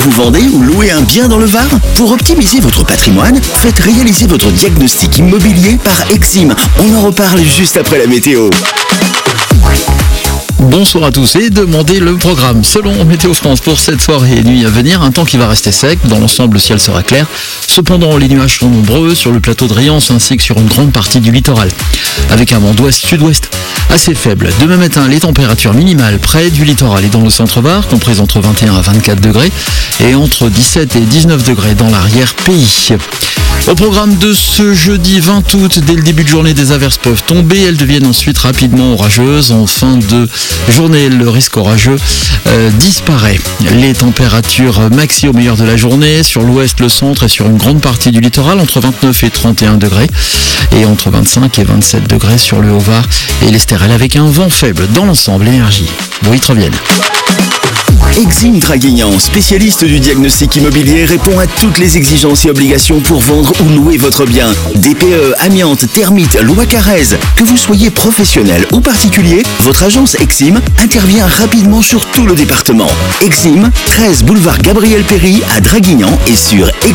Vous vendez ou louez un bien dans le Var? Pour optimiser votre patrimoine, faites réaliser votre diagnostic immobilier par Exim. On en reparle juste après la météo. Bonsoir à tous et demandez le programme. Selon Météo France pour cette soirée et nuit à venir, un temps qui va rester sec. Dans l'ensemble, le ciel sera clair. Cependant, les nuages sont nombreux sur le plateau de Riance ainsi que sur une grande partie du littoral. Avec un vent d'ouest-sud-ouest assez faible. Demain matin, les températures minimales près du littoral et dans le centre-Var, comprises entre 21 à 24 degrés et entre 17 et 19 degrés dans l'arrière-pays. Au programme de ce jeudi 20 août, dès le début de journée, des averses peuvent tomber. Elles deviennent ensuite rapidement orageuses. En fin de journée, le risque orageux disparaît. Les températures maxi au meilleur de la journée sur l'ouest, le centre et sur une grande partie du littoral, entre 29 et 31 degrés. Et entre 25 et 27 degrés sur le Haut-Var et l'Estérel, avec un vent faible. Dans l'ensemble, l'énergie. Bon, ils reviennent. Exim Draguignan, spécialiste du diagnostic immobilier, répond à toutes les exigences et obligations pour vendre ou louer votre bien. DPE, amiante, termites, loi Carrez. Que vous soyez professionnel ou particulier, votre agence Exim intervient rapidement sur tout le département. Exim, 13 boulevard Gabriel Péry à Draguignan et sur exim.